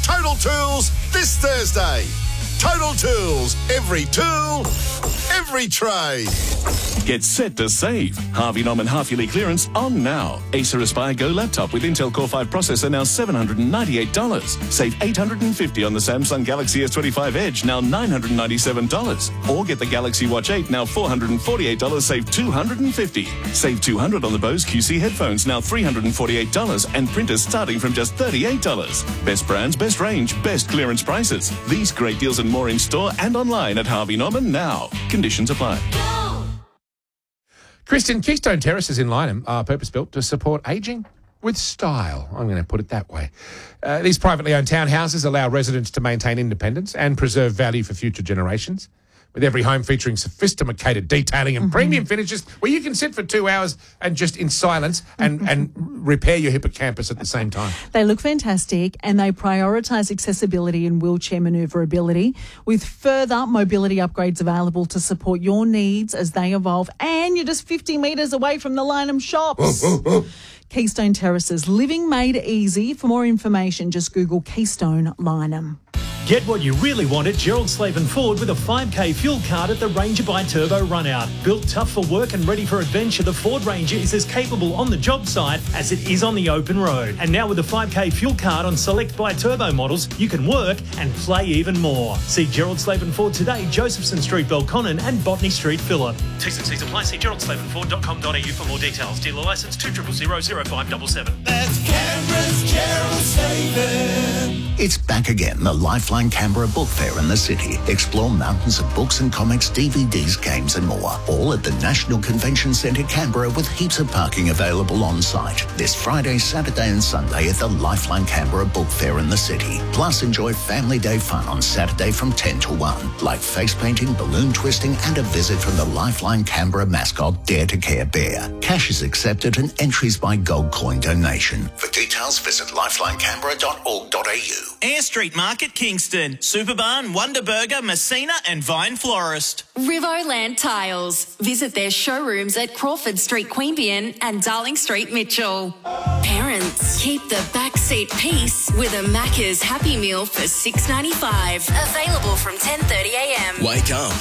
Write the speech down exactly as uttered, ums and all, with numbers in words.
Total Tools this Thursday. Total Tools. Every tool, every trade. Get set to save. Harvey Norman half-yearly clearance on now. Acer Aspire Go laptop with Intel Core five processor now seven hundred ninety-eight dollars. Save eight hundred fifty dollars on the Samsung Galaxy S twenty-five Edge, now nine hundred ninety-seven dollars. Or get the Galaxy Watch eight, now four hundred forty-eight dollars, save two hundred fifty dollars. Save two hundred dollars on the Bose Q C headphones, now three hundred forty-eight dollars, and printers starting from just thirty-eight dollars. Best brands, best range, best clearance prices. These great deals and more in store and online at Harvey Norman now. Conditions apply. Kristen, Keystone Terraces in Lyneham are purpose-built to support ageing with style. I'm going to put it that way. Uh, these privately owned townhouses allow residents to maintain independence and preserve value for future generations. With every home featuring sophisticated detailing and mm-hmm. premium finishes where you can sit for two hours and just in silence and, and repair your hippocampus at the same time. They look fantastic and they prioritise accessibility and wheelchair manoeuvrability with further mobility upgrades available to support your needs as they evolve. And you're just fifty metres away from the Lyneham shops. Oh, oh, oh. Keystone Terraces, living made easy. For more information, just Google Keystone Lyneham. Get what you really want at Gerald Slaven Ford with a five K fuel card at the Ranger by Turbo Runout. Built tough for work and ready for adventure, the Ford Ranger is as capable on the job site as it is on the open road. And now with a five K fuel card on select by Turbo models, you can work and play even more. See Gerald Slaven Ford today, Josephson Street, Belconnen and Botany Street, Phillip. T's and C's apply. See gerald slaven ford dot com dot a u for more details. Dealer licence two zero zero zero five seven seven. That's Canberra's Gerald Slaven. It's back again, the Lifeline Canberra Book Fair in the city. Explore mountains of books and comics, D V Ds, games and more. All at the National Convention Centre, Canberra, with heaps of parking available on site. This Friday, Saturday and Sunday at the Lifeline Canberra Book Fair in the city. Plus, enjoy Family Day fun on Saturday from ten to one, like face painting, balloon twisting and a visit from the Lifeline Canberra mascot, Dare to Care Bear. Cash is accepted and entries by gold coin donation. For details, visit lifeline canberra dot org dot a u. Air Street Market, Kingston. Superbarn, Wonder Burger, Messina and Vine Florist. Rivoland Tiles. Visit their showrooms at Crawford Street, Queanbeyan and Darling Street, Mitchell. Parents, keep the backseat peace with a Macca's Happy Meal for six ninety-five. Available from ten thirty a m. Wake up